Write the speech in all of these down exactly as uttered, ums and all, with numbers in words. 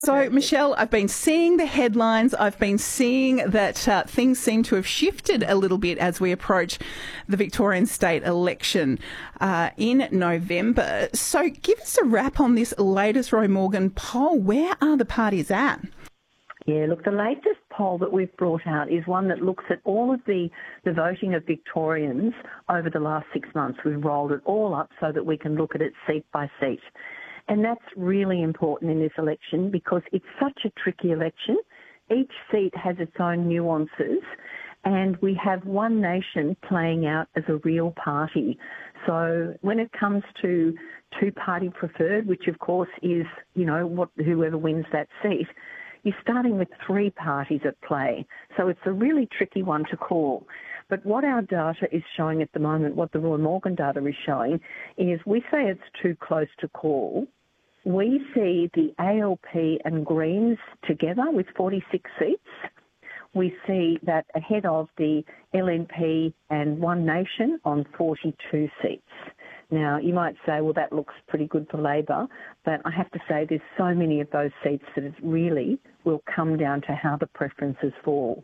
So, Michelle, I've been seeing the headlines. I've been seeing that uh, things seem to have shifted a little bit as we approach the Victorian state election uh, in November. So give us a wrap on this latest Roy Morgan poll. Where are the parties at? Yeah, look, the latest poll that we've brought out is one that looks at all of the, the voting of Victorians over the last six months. We've rolled it all up so that we can look at it seat by seat. And that's really important in this election because it's such a tricky election. Each seat has its own nuances and we have One Nation playing out as a real party. So when it comes to two-party preferred, which of course is, you know, what whoever wins that seat, you're starting with three parties at play. So it's a really tricky one to call. But what our data is showing at the moment, what the Roy Morgan data is showing, is we say it's too close to call. We see the A L P and Greens together with forty-six seats. We see that ahead of the L N P and One Nation on forty-two seats. Now, you might say, well, that looks pretty good for Labor, but I have to say there's so many of those seats that it really will come down to how the preferences fall.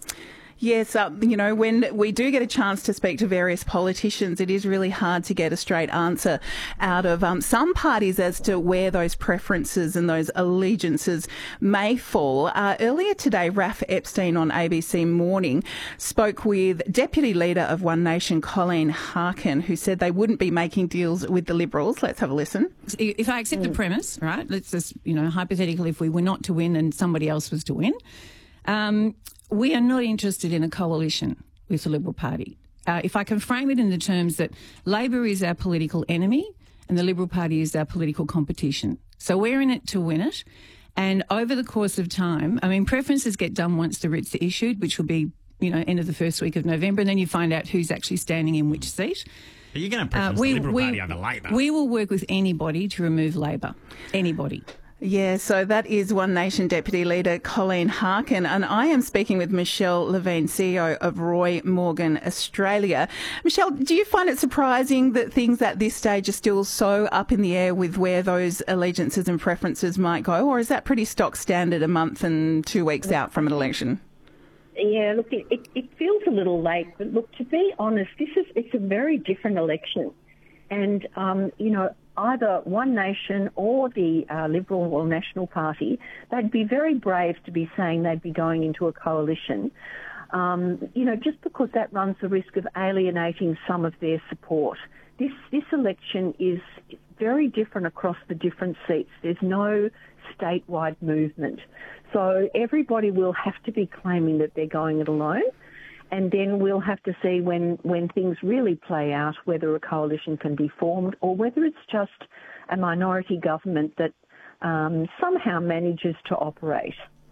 Yes, uh, you know, when we do get a chance to speak to various politicians, it is really hard to get a straight answer out of um, some parties as to where those preferences and those allegiances may fall. Uh, earlier today, Raph Epstein on A B C Morning spoke with Deputy Leader of One Nation, Colleen Harkin, who said they wouldn't be making deals with the Liberals. Let's have a listen. If I accept mm. the premise, right, let's just, you know, hypothetically, if we were not to win and somebody else was to win, um, we are not interested in a coalition with the Liberal Party. Uh, if I can frame it in the terms that Labor is our political enemy and the Liberal Party is our political competition. So we're in it to win it. And over the course of time, I mean, preferences get done once the writs are issued, which will be, you know, end of the first week of November, and then you find out who's actually standing in which seat. Are you going to preference uh, we, the Liberal we, Party over Labor? We will work with anybody to remove Labor. Anybody. Yeah, so that is One Nation Deputy Leader Colleen Harkin, and I am speaking with Michelle Levine, C E O of Roy Morgan Australia. Michelle, do you find it surprising that things at this stage are still so up in the air with where those allegiances and preferences might go, or is that pretty stock standard a month and two weeks out from an election? Yeah, look, it, it, it feels a little late, but look, to be honest, this is it's a very different election. And, um, you know, either One Nation or the uh, Liberal or National Party, they'd be very brave to be saying they'd be going into a coalition, um, you know, just because that runs the risk of alienating some of their support. This, this election is very different across the different seats. There's no statewide movement. So everybody will have to be claiming that they're going it alone. And then we'll have to see when, when things really play out whether a coalition can be formed or whether it's just a minority government that um, somehow manages to operate.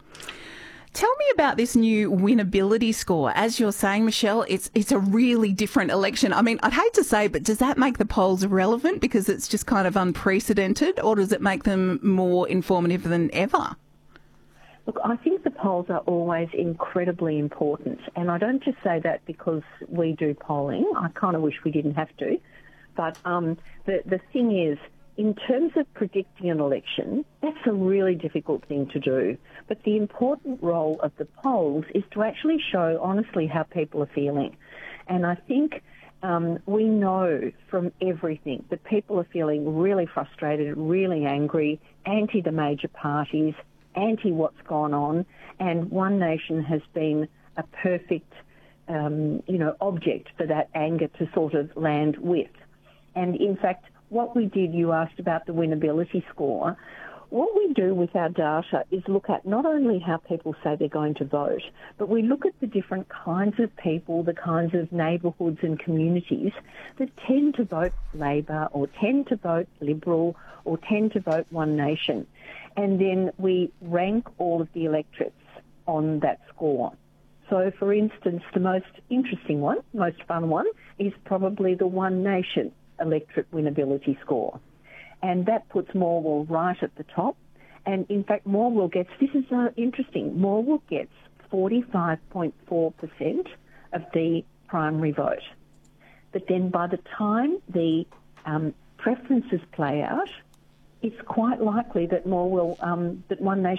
Tell me about this new winnability score. As you're saying, Michelle, it's it's a really different election. I mean, I'd hate to say, but does that make the polls irrelevant because it's just kind of unprecedented, or does it make them more informative than ever? Look, I think the polls are always incredibly important, and I don't just say that because we do polling. I kind of wish we didn't have to. But um, the, the thing is, in terms of predicting an election, that's a really difficult thing to do. But the important role of the polls is to actually show honestly how people are feeling. And I think um, we know from everything that people are feeling really frustrated, really angry, anti the major parties, anti what's gone on, and One Nation has been a perfect, um, you know, object for that anger to sort of land with. And in fact, what we did, you asked about the winnability score. What we do with our data is look at not only how people say they're going to vote, but we look at the different kinds of people, the kinds of neighbourhoods and communities that tend to vote Labor or tend to vote Liberal or tend to vote One Nation. And then we rank all of the electorates on that score. So, for instance, the most interesting one, most fun one, is probably the One Nation electorate winnability score. And that puts Morwell right at the top. And in fact, Morwell gets, this is uh, interesting, Morwell gets forty-five point four percent of the primary vote. But then by the time the um, preferences play out, it's quite likely that Morwell, um, that One Nation